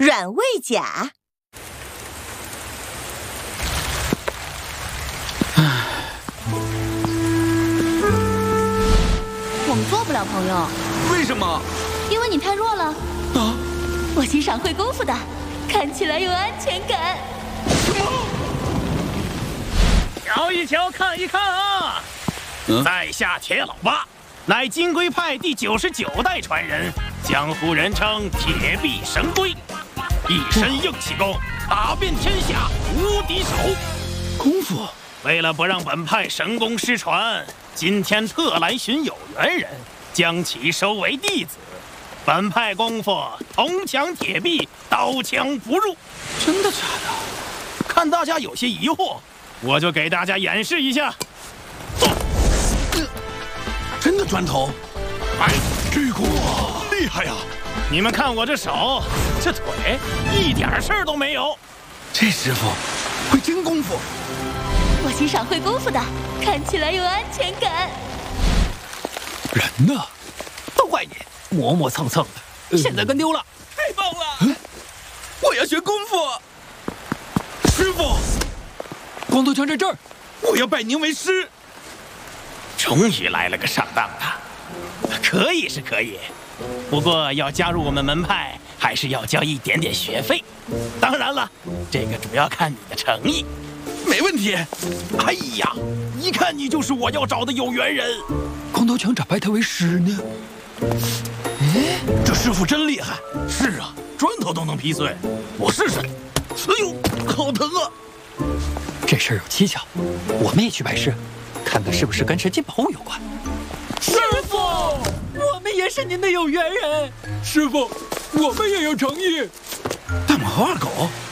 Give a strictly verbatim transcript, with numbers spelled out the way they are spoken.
软猬甲。 我们做不了朋友。 为什么？ 因为你太弱了。 啊！ 我欣赏会功夫的，看起来有安全感。 什么？ 瞧一瞧，看一看啊！ 嗯、 在下铁老八，乃金龟派第九十九代传人，江湖人称铁臂神龟，一身硬气功，打遍天下无敌手。 功夫。 为了不让本派神功失传，今天特来寻有缘人，将其收为弟子。本派功夫铜墙铁壁，刀枪不入。 真的假的？ 看大家有些疑惑，我就给大家演示一下。 呃、真的砖头？哎，这功夫厉害呀！ 你们看我这手，这腿，一点事儿都没有。 这师傅会真功夫。 我欣赏会功夫的，看起来有安全感。 人呢？ 都怪你，磨磨蹭蹭的，现在跟丢了。 太棒了！嗯、我要学功夫。师傅， 光头强在这儿， 我要拜您为师。 终于来了个上当的，可以是可以，不过要加入我们门派，还是要交一点点学费。当然了，这个主要看你的诚意。 没问题。哎呀，一看你就是我要找的有缘人。 光头强咋拜他为师呢？ 哎，这师傅真厉害。是啊，砖头都能劈碎。我试试。哎呦，好疼啊！ 这事儿有蹊跷，我们也去拜师，看看是不是跟神奇宝物有关。 师傅， 我们也是您的有缘人。 师傅，我们也有诚意。大马和二狗。